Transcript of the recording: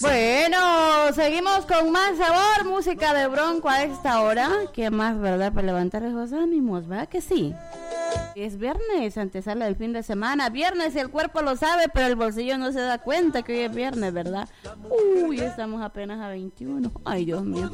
Bueno, seguimos con más sabor, música de Bronco a esta hora. ¿Qué más, verdad? Para levantar los ánimos, ¿verdad que sí? Es viernes, antesala del fin de semana. Viernes, el cuerpo lo sabe, pero el bolsillo no se da cuenta que hoy es viernes, ¿verdad? Uy, estamos apenas a 21. Ay, Dios mío.